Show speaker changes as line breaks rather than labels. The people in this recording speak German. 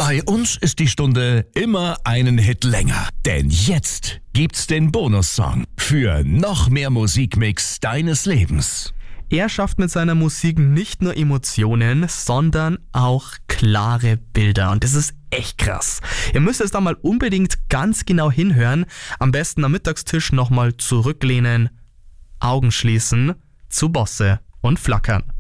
Bei uns ist die Stunde immer einen Hit länger. Denn jetzt gibt's den Bonussong für noch mehr Musikmix deines Lebens.
Er schafft mit seiner Musik nicht nur Emotionen, sondern auch klare Bilder. Und das ist echt krass. Ihr müsst jetzt da mal unbedingt ganz genau hinhören. Am besten am Mittagstisch nochmal zurücklehnen, Augen schließen, zu Bosse und flackern.